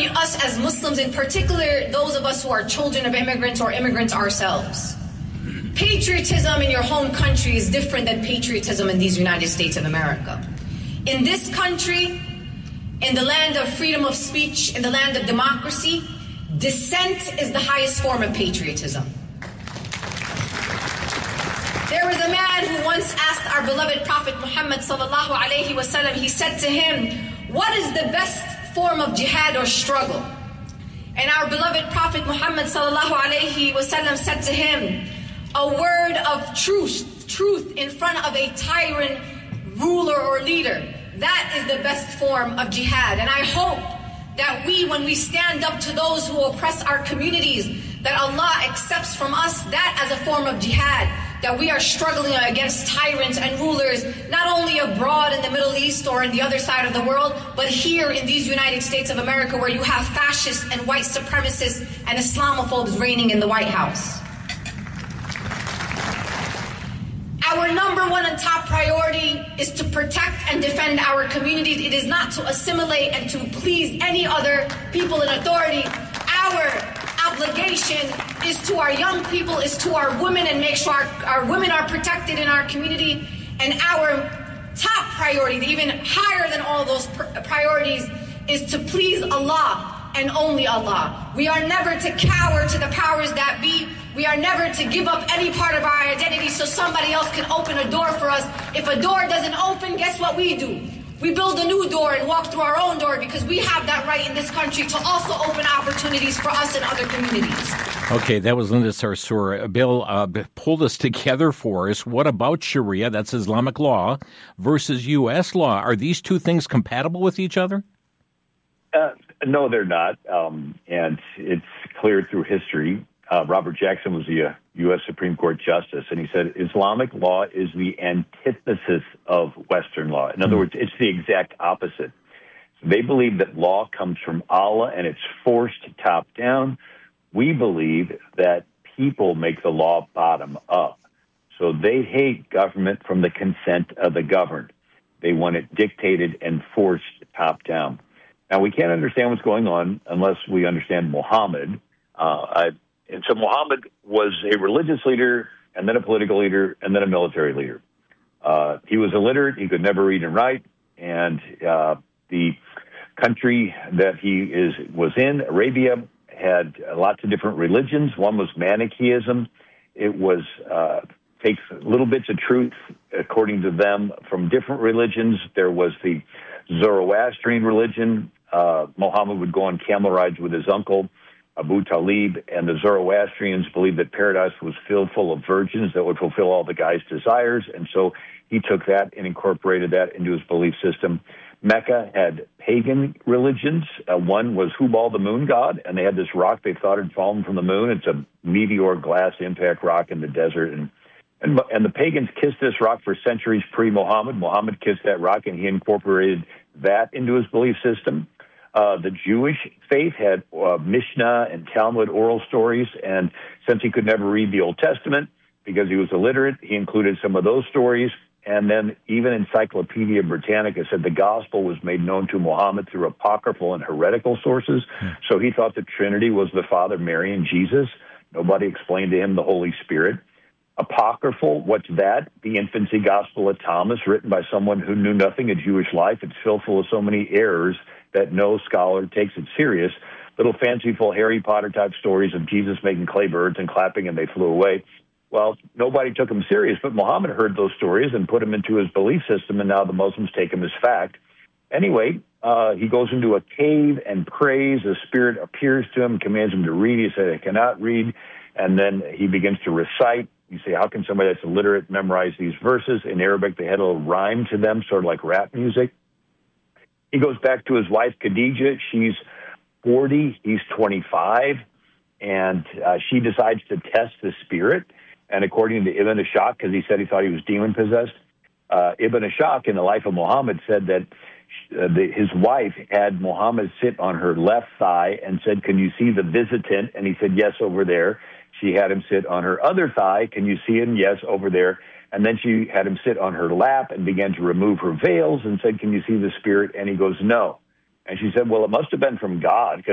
us as Muslims, in particular, those of us who are children of immigrants or immigrants ourselves. Patriotism in your home country is different than patriotism in these United States of America. In this country, in the land of freedom of speech, in the land of democracy, dissent is the highest form of patriotism. There was a man who once asked our beloved Prophet Muhammad sallallahu alaihi wasallam, he said to him, what is the best form of jihad or struggle? And our beloved Prophet Muhammad sallallahu alaihi wasallam said to him, a word of truth in front of a tyrant ruler or leader. That is the best form of jihad. And I hope that we, when we stand up to those who oppress our communities, that Allah accepts from us that as a form of jihad, that we are struggling against tyrants and rulers, not only abroad in the Middle East or in the other side of the world, but here in these United States of America, where you have fascists and white supremacists and Islamophobes reigning in the White House. Our number one and top priority is to protect and defend our communities. It is not to assimilate and to please any other people in authority. Our obligation is to our young people, is to our women, and make sure our women are protected in our community. And our top priority, even higher than all those priorities, is to please Allah and only Allah. We are never to cower to the powers that be. We are never to give up any part of our identity so somebody else can open a door for us. If a door doesn't open, guess what we do? We build a new door and walk through our own door, because we have that right in this country to also open opportunities for us and other communities. Okay, that was Linda Sarsour. Bill pulled this together for us. What about Sharia, that's Islamic law, versus U.S. law? Are these two things compatible with each other? No, they're not. And it's clear through history. Robert Jackson was the U.S. Supreme Court Justice, and he said Islamic law is the antithesis of Western law. In other words, it's the exact opposite. So they believe that law comes from Allah and it's forced top down. We believe that people make the law bottom up. So they hate government from the consent of the governed. They want it dictated and forced top down. Now, we can't understand what's going on unless we understand Muhammad. And so Muhammad was a religious leader, and then a political leader, and then a military leader. He was illiterate. He could never read and write. And the country that he was in, Arabia, had lots of different religions. One was Manichaeism. It was takes little bits of truth, according to them, from different religions. There was the Zoroastrian religion. Muhammad would go on camel rides with his uncle, Abu Talib, and the Zoroastrians believed that paradise was filled full of virgins that would fulfill all the guy's desires, and so he took that and incorporated that into his belief system. Mecca had pagan religions. One was Hubal, the moon god, and they had this rock they thought had fallen from the moon. It's a meteor glass impact rock in the desert, and the pagans kissed this rock for centuries pre-Muhammad. Muhammad kissed that rock, and he incorporated that into his belief system. The Jewish faith had Mishnah and Talmud oral stories, and since he could never read the Old Testament because he was illiterate, he included some of those stories. And then even Encyclopedia Britannica said the gospel was made known to Muhammad through apocryphal and heretical sources. So he thought the Trinity was the Father, Mary, and Jesus. Nobody explained to him the Holy Spirit. Apocryphal, what's that? The infancy gospel of Thomas, written by someone who knew nothing of Jewish life. It's filled full of so many errors that no scholar takes it serious. Little fanciful Harry Potter type stories of Jesus making clay birds and clapping and they flew away. Well, nobody took him serious, but Muhammad heard those stories and put them into his belief system, and now the Muslims take them as fact. Anyway, he goes into a cave and prays. The Spirit appears to him, commands him to read. He said, I cannot read. And then he begins to recite. You say, how can somebody that's illiterate memorize these verses? In Arabic, they had a little rhyme to them, sort of like rap music. He goes back to his wife, Khadijah. She's 40. He's 25. And she decides to test the spirit. And according to Ibn Ishaq, because he said he thought he was demon-possessed, Ibn Ishaq, in the life of Muhammad, said that his wife had Muhammad sit on her left thigh and said, can you see the visitant? And he said, yes, over there. She had him sit on her other thigh. Can you see him? Yes, over there. And then she had him sit on her lap and began to remove her veils and said, can you see the spirit? And he goes, no. And she said, well, it must have been from God, because